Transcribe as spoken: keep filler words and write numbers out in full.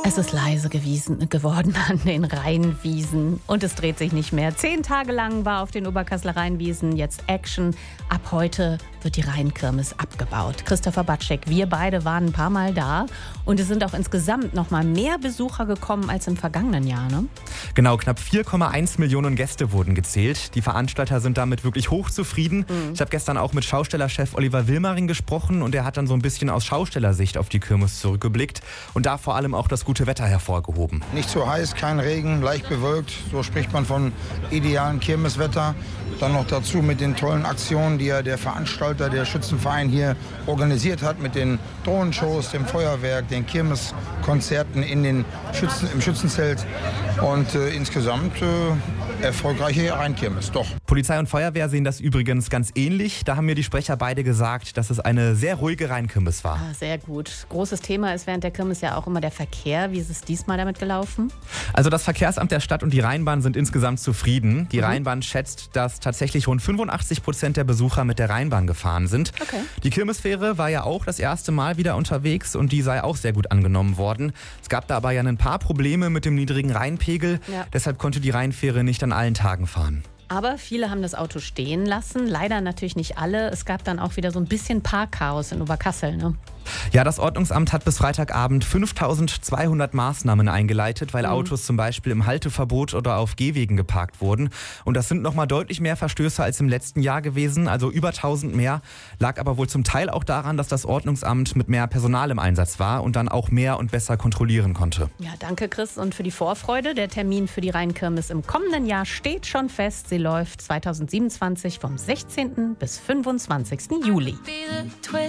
Es ist leise gewiesen, geworden an den Rheinwiesen und es dreht sich nicht mehr. Zehn Tage lang war auf den Oberkasseler Rheinwiesen jetzt Action. Ab heute wird die Rheinkirmes abgebaut. Christopher Batschek, wir beide waren ein paar Mal da und es sind auch insgesamt noch mal mehr Besucher gekommen als im vergangenen Jahr, ne? Genau, knapp vier Komma eins Millionen Gäste wurden gezählt. Die Veranstalter sind damit wirklich hochzufrieden. Mhm. Ich habe gestern auch mit Schaustellerchef Oliver Wilmering gesprochen und er hat dann so ein bisschen aus Schaustellersicht auf die Kirmes zurückgeblickt und da vor allem auch das gute Wetter hervorgehoben. Nicht zu heiß, kein Regen, leicht bewölkt. So spricht man von idealen Kirmeswetter. Dann noch dazu mit den tollen Aktionen, die ja der Veranstalter, der Schützenverein hier organisiert hat, mit den Drohnenshows, dem Feuerwerk, den Kirmeskonzerten in den Schützen, im Schützenzelt und äh, insgesamt äh, erfolgreiche Rheinkirmes, doch. Polizei und Feuerwehr sehen das übrigens ganz ähnlich. Da haben mir die Sprecher beide gesagt, dass es eine sehr ruhige Rheinkirmes war. Ah, sehr gut. Großes Thema ist während der Kirmes ja auch immer der Verkehr. Wie ist es diesmal damit gelaufen? Also das Verkehrsamt der Stadt und die Rheinbahn sind insgesamt zufrieden. Die mhm. Rheinbahn schätzt, dass tatsächlich rund fünfundachtzig Prozent der Besucher mit der Rheinbahn gefahren sind. Okay. Die Kirmesfähre war ja auch das erste Mal wieder unterwegs und die sei auch sehr gut angenommen worden. Es gab da aber ja ein paar Probleme mit dem niedrigen Rheinpegel. Ja. Deshalb konnte die Rheinfähre nicht an allen Tagen fahren. Aber viele haben das Auto stehen lassen. Leider natürlich nicht alle. Es gab dann auch wieder so ein bisschen Parkchaos in Oberkassel, ne? Ja, das Ordnungsamt hat bis Freitagabend fünftausendzweihundert Maßnahmen eingeleitet, weil mhm. Autos zum Beispiel im Halteverbot oder auf Gehwegen geparkt wurden. Und das sind nochmal deutlich mehr Verstöße als im letzten Jahr gewesen, also über tausend mehr. Lag aber wohl zum Teil auch daran, dass das Ordnungsamt mit mehr Personal im Einsatz war und dann auch mehr und besser kontrollieren konnte. Ja, danke Chris und für die Vorfreude. Der Termin für die Rheinkirmes im kommenden Jahr steht schon fest. Sie läuft zweitausendsiebenundzwanzig vom sechzehnten bis fünfundzwanzigsten Juli.